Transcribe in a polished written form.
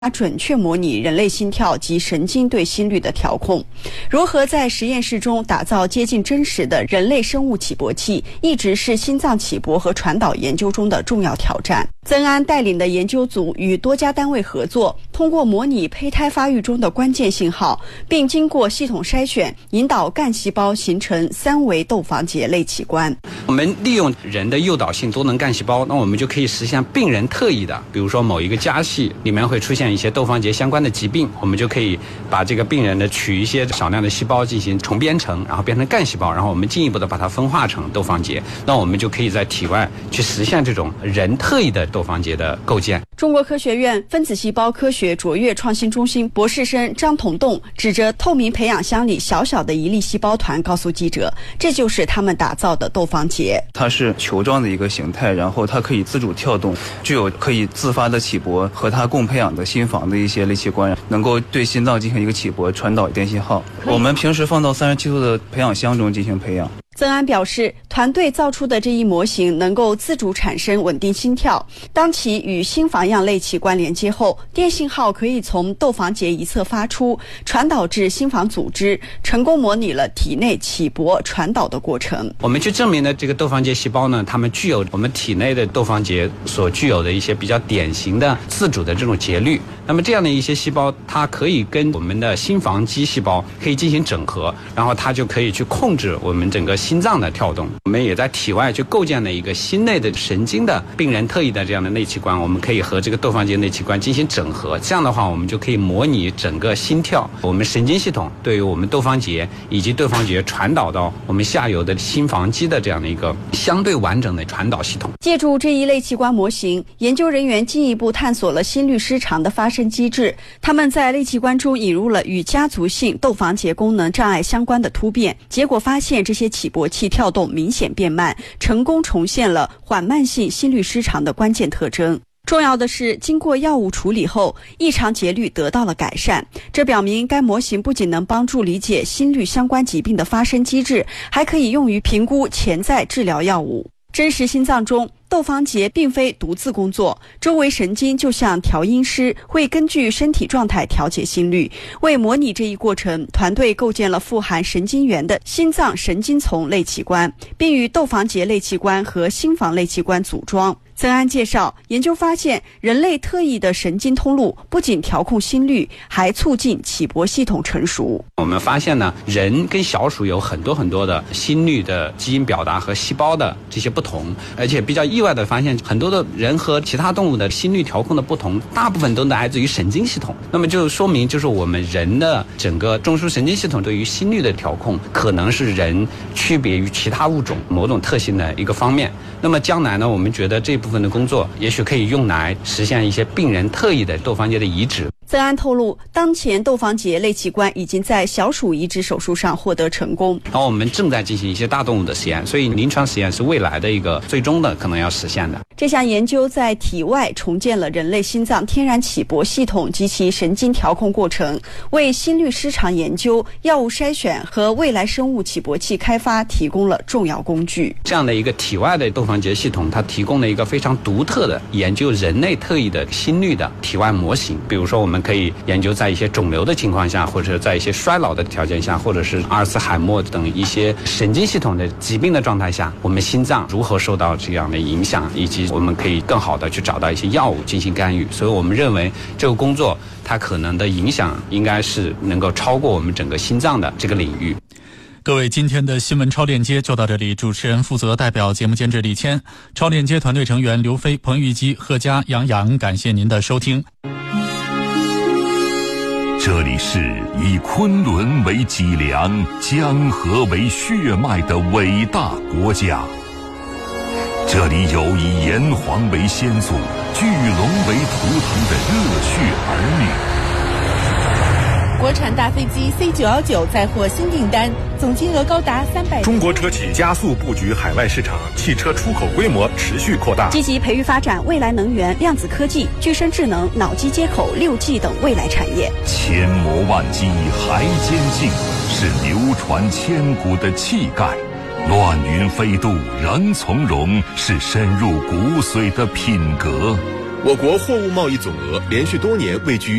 准确模拟人类心跳及神经对心率的调控。如何在实验室中打造接近真实的人类生物起搏器，一直是心脏起搏和传导研究中的重要挑战。曾安带领的研究组与多家单位合作，通过模拟胚胎发育中的关键信号，并经过系统筛选，引导干细胞形成3维窦房结类器官。 我们利用人的诱导性多能干细胞，那我们就可以实现病人特异的，比如说某一个家系里面会出现一些窦房结相关的疾病，我们就可以把这个病人的取一些少量的细胞进行重编程，然后变成干细胞，然后我们进一步的把它分化成窦房结，那我们就可以在体外去实现这种人特异的窦房结的构建。 中国科学院分子细胞科学卓越创新中心博士生张同栋指着透明培养箱里小小的一粒细胞团告诉记者，这就是他们打造的窦房结。 它是球状的一个形态，然后它可以自主跳动，具有可以自发的起搏，和它共培养的心房的一些类器官能够对心脏进行一个起搏，传导电信号。我们平时放到37度的培养箱中进行培养。 曾安表示，团队造出的这一模型能够自主产生稳定心跳，当其与心房样类器官连接后，电信号可以从窦房结一侧发出，传导至心房组织，成功模拟了体内起搏传导的过程。 我们去证明的这个窦房结细胞呢，它们具有我们体内的窦房结所具有的一些比较典型的自主的这种节律。那么这样的一些细胞，它可以跟我们的心房肌细胞可以进行整合，然后它就可以去控制我们整个心脏的跳动。我们也在体外去构建了一个心内的神经的病人特异的这样的内器官，我们可以和这个窦房结内器官进行整合，这样的话我们就可以模拟整个心跳，我们神经系统对于我们窦房结以及窦房结传导到我们下游的心房肌的这样的一个相对完整的传导系统。 借助这一类器官模型，研究人员进一步探索了心律失常的发生机制。他们在类器官中引入了与家族性窦房结功能障碍相关的突变，结果发现这些起搏器跳动明显变慢，成功重现了缓慢性心律失常的关键特征。重要的是，经过药物处理后，异常节律得到了改善。这表明该模型不仅能帮助理解心律相关疾病的发生机制，还可以用于评估潜在治疗药物。真实心脏中，窦房结并非独自工作，周围神经就像调音师，会根据身体状态调节心率。为模拟这一过程，团队构建了富含神经元的心脏神经丛类器官，并与窦房结类器官和心房类器官组装。曾安介绍，研究发现，人类特异的神经通路不仅调控心率，还促进起搏系统成熟。 我们发现呢，人跟小鼠有很多的心率的基因表达和细胞的这些不同，而且比较意外的发现，很多的人和其他动物的心率调控的不同，大部分都来自于神经系统。那么就说明，就是我们人的整个中枢神经系统对于心率的调控，可能是人区别于其他物种某种特性的一个方面。那么将来呢，我们觉得这部分的工作也许可以用来实现一些病人特异的窦房结的移植。 曾安透露，当前窦房结类器官已经在小鼠移植手术上获得成功， 然后我们正在进行一些大动物的实验，所以临床实验是未来的一个最终的可能要实现的。 这项研究在体外重建了人类心脏天然起搏系统及其神经调控过程，为心律失常研究、药物筛选和未来生物起搏器开发提供了重要工具。 这样的一个体外的窦房结系统，它提供了一个非常独特的研究人类特异的心率的体外模型。比如说，我们可以研究在一些肿瘤的情况下，或者在一些衰老的条件下，或者是阿尔茨海默等一些神经系统的疾病的状态下，我们心脏如何受到这样的影响，以及我们可以更好的去找到一些药物进行干预。所以我们认为这个工作它可能的影响应该是能够超过我们整个心脏的这个领域。 各位，今天的新闻超链接就到这里，主持人负责代表节目监制李谦，超链接团队成员刘飞、彭玉基、贺佳、杨洋，感谢您的收听。 这里是以昆仑为脊梁、江河为血脉的伟大国家，这里有以炎黄为先祖、巨龙为图腾的热血儿女。 国产大飞机 C919 再获新订单，总金额高达300。 中国车企加速布局海外市场，汽车出口规模持续扩大， 积极培育发展未来能源、量子科技、具身智能、脑机接口、6G 等未来产业。 千磨万击还坚劲，是流传千古的气概；乱云飞渡仍从容，是深入骨髓的品格。 我国货物贸易总额连续多年位居